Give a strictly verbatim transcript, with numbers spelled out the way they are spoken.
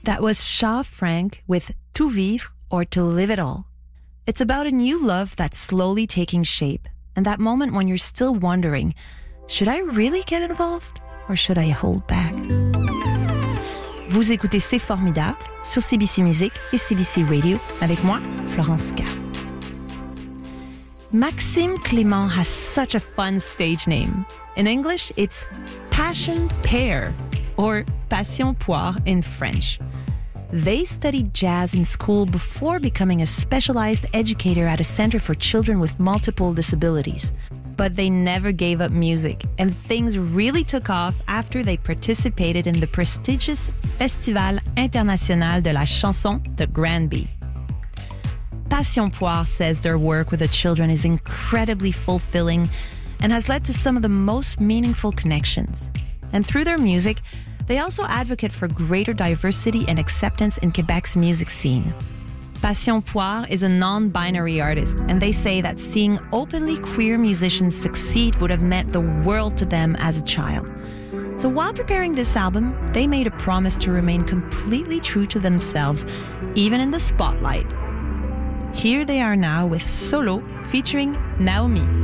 That was Shaw Frank with Tout Vivre or To Live It All. It's about a new love that's slowly taking shape, and that moment when you're still wondering, should I really get involved or should I hold back? Vous écoutez C'est Formidable sur C B C Music et C B C Radio avec moi, Florence K. Maxime Clément has such a fun stage name. In English, it's Passion Pear, or Passion Poire in French. They studied jazz in school before becoming a specialized educator at a center for children with multiple disabilities. But they never gave up music, and things really took off after they participated in the prestigious Festival International de la Chanson de Granby. Passion Poire says their work with the children is incredibly fulfilling and has led to some of the most meaningful connections. And through their music, they also advocate for greater diversity and acceptance in Quebec's music scene. Passion Poire is a non-binary artist, and they say that seeing openly queer musicians succeed would have meant the world to them as a child. So while preparing this album, they made a promise to remain completely true to themselves, even in the spotlight. Here they are now with Solo featuring Naomi.